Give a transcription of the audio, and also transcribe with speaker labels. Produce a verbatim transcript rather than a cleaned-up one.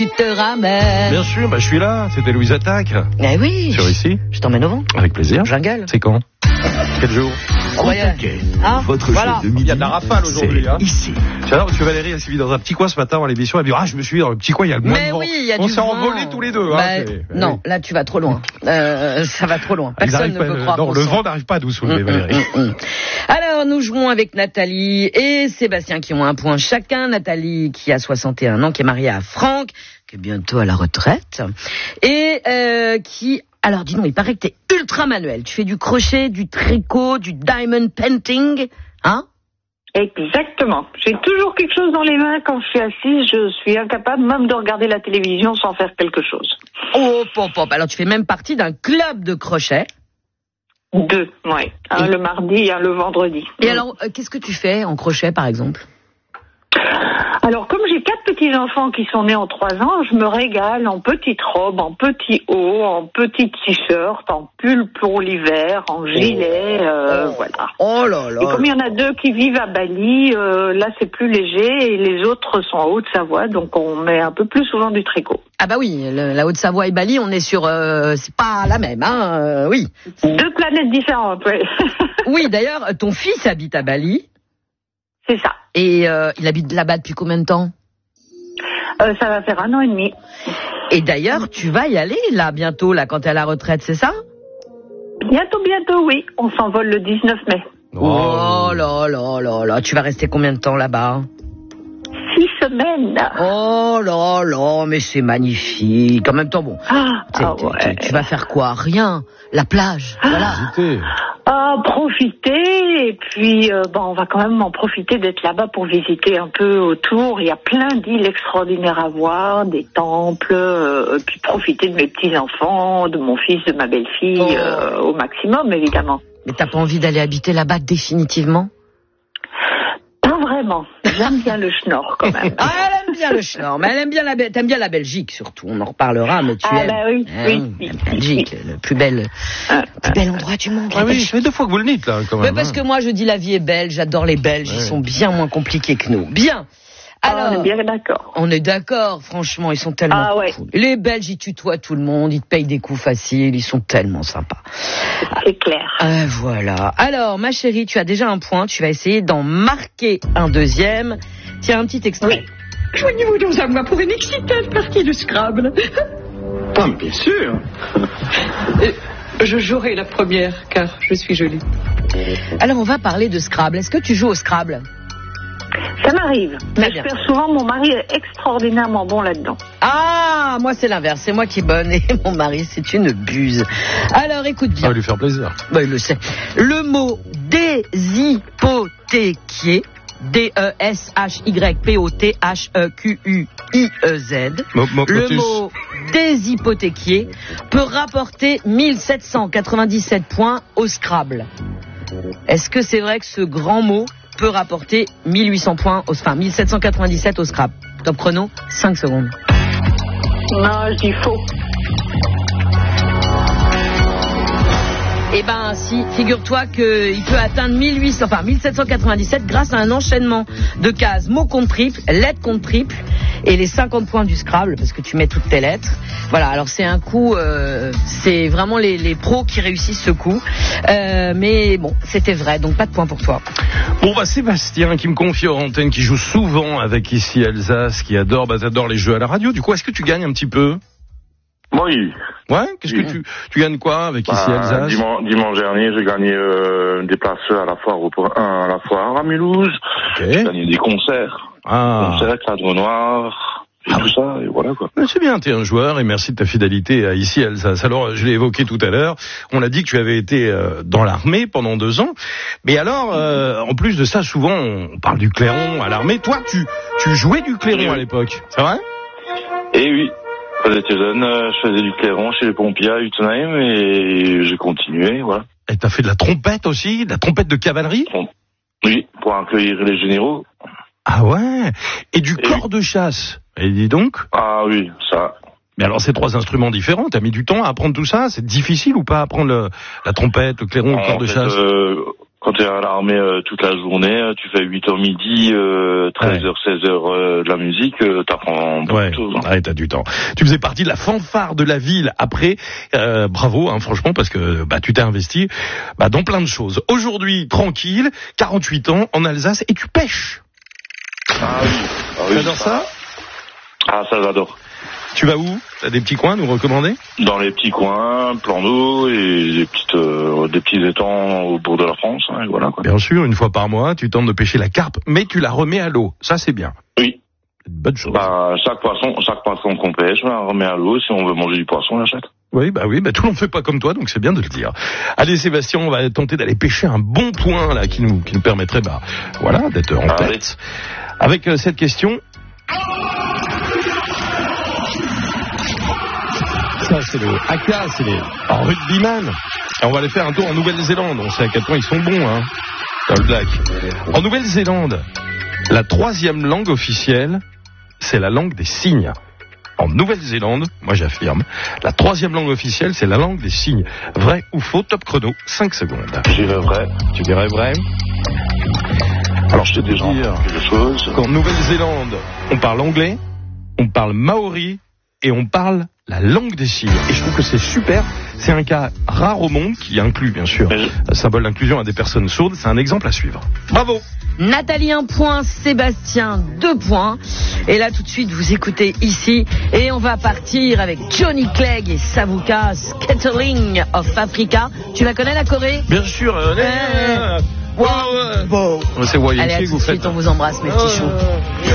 Speaker 1: Tu te ramènes.
Speaker 2: Bien sûr, bah, je suis là, c'était Louise Attaque.
Speaker 1: Eh oui.
Speaker 2: Sur ici.
Speaker 1: Je t'emmène au vent.
Speaker 2: Avec plaisir.
Speaker 1: Jungle.
Speaker 2: C'est quand? Quel jour?
Speaker 1: Oh, ouais.
Speaker 3: Hein Votre
Speaker 1: voilà.
Speaker 3: jeu de midi.
Speaker 2: Il y a de la rafale aujourd'hui. Hein.
Speaker 3: Ici.
Speaker 2: J'adore parce que Valérie, elle s'est mise dans un petit coin ce matin avant l'émission. Elle dit, ah, je me suis mis dans le petit coin, il y a le moins
Speaker 1: Mais
Speaker 2: de vent.
Speaker 1: oui, il y a
Speaker 2: On
Speaker 1: du
Speaker 2: s'est
Speaker 1: vent.
Speaker 2: envolés tous les deux.
Speaker 1: Bah,
Speaker 2: hein, c'est...
Speaker 1: non, là tu vas trop loin. Euh, ça va trop loin. Personne ne
Speaker 2: pas,
Speaker 1: peut croire.
Speaker 2: Non,
Speaker 1: qu'on
Speaker 2: le
Speaker 1: sent.
Speaker 2: vent n'arrive pas à nous soulever,
Speaker 1: Mmh,
Speaker 2: Valérie.
Speaker 1: mmh, mmh. Alors, nous jouons avec Nathalie et Sébastien qui ont un point chacun. Nathalie qui a soixante et un ans, qui est mariée à Franck, qui est bientôt à la retraite, et euh, qui... Alors, dis donc, il paraît que t'es ultra manuel. Tu fais du crochet, du tricot, du diamond painting, hein?
Speaker 4: Exactement. J'ai toujours quelque chose dans les mains quand je suis assise. Je suis incapable même de regarder la télévision sans faire quelque chose.
Speaker 1: Oh, pop, pop. Alors, tu fais même partie d'un club de crochet.
Speaker 4: Deux, ouais. Un
Speaker 1: Et...
Speaker 4: le mardi et un le vendredi.
Speaker 1: Et alors, euh, qu'est-ce que tu fais en crochet, par exemple?
Speaker 4: Alors, comme j'ai quatre petits-enfants qui sont nés en trois ans, je me régale en petites robes, en petits hauts, en petites t-shirts, en pull pour l'hiver, en gilet, euh,
Speaker 1: oh.
Speaker 4: voilà.
Speaker 1: Oh là là.
Speaker 4: Et comme il y en a deux qui vivent à Bali, euh, là c'est plus léger et les autres sont en Haute-Savoie, donc on met un peu plus souvent du tricot.
Speaker 1: Ah bah oui, le, la Haute-Savoie et Bali, on est sur... Euh, c'est pas la même, hein, euh, oui.
Speaker 4: Deux planètes différentes, oui.
Speaker 1: Oui, d'ailleurs, ton fils habite à Bali.
Speaker 4: C'est ça.
Speaker 1: Et euh, il habite là-bas depuis combien de temps?
Speaker 4: euh, Ça va faire un an et demi.
Speaker 1: Et d'ailleurs, tu vas y aller, là, bientôt, là, quand t'es à la retraite, c'est ça?
Speaker 4: Bientôt, bientôt, oui. On s'envole le dix-neuf mai.
Speaker 1: Oh, oh là là là là, tu vas rester combien de temps là-bas?
Speaker 4: Six semaines.
Speaker 1: Oh là là, mais c'est magnifique. En même temps, bon,
Speaker 4: Ah, ah
Speaker 1: tu,
Speaker 4: ouais.
Speaker 1: tu, tu vas faire quoi? Rien. La plage, voilà.
Speaker 4: Ah, profiter, et puis euh, bon, on va quand même en profiter d'être là-bas pour visiter un peu autour. Il y a plein d'îles extraordinaires à voir, des temples, euh, puis profiter de mes petits-enfants, de mon fils, de ma belle-fille,
Speaker 1: Oh.
Speaker 4: euh, au maximum, évidemment.
Speaker 1: Mais t'as pas envie d'aller habiter là-bas définitivement?
Speaker 4: Pas vraiment. J'aime bien le schnorr, quand même.
Speaker 1: Ah, elle aime bien le schnorr, mais elle aime bien la, Be- t'aimes bien la Belgique surtout. On en reparlera, mais tu
Speaker 4: Ah
Speaker 1: aimes.
Speaker 4: bah oui,
Speaker 1: hein,
Speaker 4: oui, oui,
Speaker 1: la Belgique, le plus bel,
Speaker 4: Ah,
Speaker 1: le plus bel endroit du monde.
Speaker 2: Ah
Speaker 1: la
Speaker 2: oui,
Speaker 1: Belgique.
Speaker 2: ça fait deux fois que vous le dites, là, quand même.
Speaker 1: Mais parce
Speaker 2: hein.
Speaker 1: que moi, je dis la vie est belle. J'adore les Belges. Ils
Speaker 2: Ouais.
Speaker 1: sont bien moins compliqués que nous. Bien.
Speaker 4: ah,
Speaker 1: Alors,
Speaker 4: on est bien d'accord.
Speaker 1: on est d'accord. Franchement, ils sont tellement
Speaker 4: Ah ouais.
Speaker 1: cool. Les Belges, ils tutoient tout le monde. Ils te payent des coups faciles. Ils sont tellement sympas.
Speaker 4: C'est clair.
Speaker 1: Euh, voilà. Alors, ma chérie, tu as déjà un point. Tu vas essayer d'en marquer un deuxième. Tiens, un petit extrait.
Speaker 5: Joignez-vous donc à moi pour une excitante partie de Scrabble.
Speaker 3: Ah, mais bien sûr.
Speaker 5: Je jouerai la première, car je suis jolie.
Speaker 1: Alors, on va parler de Scrabble. Est-ce que tu joues au Scrabble?
Speaker 4: Ça m'arrive.
Speaker 1: Très
Speaker 4: Mais
Speaker 1: bien.
Speaker 4: je perds souvent, mon mari est extraordinairement bon là-dedans.
Speaker 1: Ah, moi, c'est l'inverse. C'est moi qui est bonne et mon mari, c'est une buse. Alors, écoute
Speaker 2: Ça
Speaker 1: bien.
Speaker 2: va lui faire plaisir.
Speaker 1: Bah, il le sait. Le mot déshypothéquier, D E S H Y P O T H E Q U I E Z,
Speaker 2: Mo- mo-
Speaker 1: le
Speaker 2: motus.
Speaker 1: mot déshypothéquier peut rapporter mille sept cent quatre-vingt-dix-sept points au Scrabble. Est-ce que c'est vrai que ce grand mot peut rapporter mille huit cents points, au, enfin mille sept cent quatre-vingt-dix-sept au Scrabble? Top chrono, cinq secondes.
Speaker 4: Non, je dis faux.
Speaker 1: Eh ben si, figure-toi qu'il peut atteindre mille huit cents, enfin mille sept cent quatre-vingt-dix-sept grâce à un enchaînement de cases mots contre triple, lettres contre triple et les cinquante points du Scrabble parce que tu mets toutes tes lettres. Voilà, alors c'est un coup, euh, c'est vraiment les, les pros qui réussissent ce coup. Euh, mais bon, c'était vrai, donc pas de points pour toi.
Speaker 2: Bon, bah, Sébastien, qui me confie en antenne, qui joue souvent avec ici Alsace, qui adore, bah, t'adores les jeux à la radio. Du coup, est-ce que tu gagnes un petit peu?
Speaker 6: Oui.
Speaker 2: Ouais? Qu'est-ce
Speaker 6: Oui.
Speaker 2: que tu, tu gagnes quoi avec ici
Speaker 6: Bah,
Speaker 2: Alsace?
Speaker 6: dimanche, dimanche dernier, j'ai gagné euh, des places à la foire au à la foire à Mulhouse. J'ai
Speaker 2: Ok.
Speaker 6: gagné des concerts,
Speaker 2: Ah.
Speaker 6: concerts Cadre Noir, et tout ça, et voilà quoi.
Speaker 2: Mais c'est bien, t'es un joueur et merci de ta fidélité à ici Alsace. Alors, je l'ai évoqué tout à l'heure, on a dit que tu avais été euh, dans l'armée pendant deux ans. Mais alors, euh, en plus de ça, souvent, on parle du clairon à l'armée. Toi, tu, tu jouais du clairon à l'époque, c'est vrai?
Speaker 6: Et oui, quand j'étais jeune, euh, je faisais du clairon chez les pompiers à Utenheim, et j'ai continué, voilà.
Speaker 2: Et t'as fait de la trompette aussi, de la trompette de cavalerie?
Speaker 6: Oui, pour accueillir les généraux.
Speaker 2: Ah ouais. Et du
Speaker 6: Et
Speaker 2: corps de chasse. Et dis donc.
Speaker 6: Ah oui, ça.
Speaker 2: Mais alors, c'est trois instruments différents. T'as mis du temps à apprendre tout ça? C'est difficile ou pas, apprendre le, la trompette, le clairon, le corps
Speaker 6: En
Speaker 2: de
Speaker 6: fait,
Speaker 2: chasse?
Speaker 6: euh, Quand tu es à l'armée euh, toute la journée, euh, tu fais huit heures midi, euh, treize heures, seize heures euh, de la musique, euh, t'apprends beaucoup
Speaker 2: Ouais,
Speaker 6: de choses. Hein.
Speaker 2: ouais, t'as du temps. Tu faisais partie de la fanfare de la ville après. Euh, bravo, hein, franchement, parce que bah tu t'es investi bah, dans plein de choses. Aujourd'hui, tranquille, quarante-huit ans, en Alsace, et tu pêches.
Speaker 6: Ah oui. Ah, oui
Speaker 2: T'adores ça?
Speaker 6: Ah, ça j'adore.
Speaker 2: Tu vas où? T'as des petits coins à nous recommander?
Speaker 6: Dans les petits coins, plans d'eau et des petites, euh, des petits étangs au bord de la France, hein, et voilà quoi.
Speaker 2: Bien sûr, une fois par mois, tu tentes de pêcher la carpe, mais tu la remets à l'eau. Ça, c'est bien.
Speaker 6: Oui.
Speaker 2: C'est une bonne chose.
Speaker 6: Bah, chaque poisson, chaque poisson qu'on pêche, on la remet à l'eau. Si on veut manger du poisson, on l'achète.
Speaker 2: Oui, bah oui, bah tout le monde fait pas comme toi, donc c'est bien de le dire. Allez, Sébastien, on va tenter d'aller pêcher un bon point là qui nous qui nous permettrait, bah voilà, d'être en
Speaker 6: Allez.
Speaker 2: tête. Avec euh, cette question. Ça, c'est le Aka, c'est les en rugbyman. Et on va aller faire un tour en Nouvelle-Zélande. On sait à quel point ils sont bons, hein. All Black. En Nouvelle-Zélande, la troisième langue officielle, c'est la langue des signes. En Nouvelle-Zélande, moi j'affirme, la troisième langue officielle, c'est la langue des signes. Vrai ou faux? Top chrono, cinq secondes.
Speaker 6: J'irai vrai.
Speaker 2: Tu dirais vrai? Alors je te dis dire
Speaker 6: quelque chose.
Speaker 2: qu'en Nouvelle-Zélande, on parle anglais, on parle maori et on parle la langue des signes. Et je trouve que c'est super. C'est un cas rare au monde qui inclut, bien sûr,
Speaker 6: Mais...
Speaker 2: symbole d'inclusion à des personnes sourdes. C'est un exemple à suivre. Bravo!
Speaker 1: Nathalie, un point. Sébastien, deux points. Et là, tout de suite, vous écoutez ici. Et on va partir avec Johnny Clegg et Savuka, Scattering of Africa. Tu la connais, la Corée?
Speaker 2: Bien sûr. Euh,
Speaker 1: Euh,
Speaker 2: wow, wow. C'est
Speaker 1: Allez, à tout de suite, on vous embrasse, mes petits choux.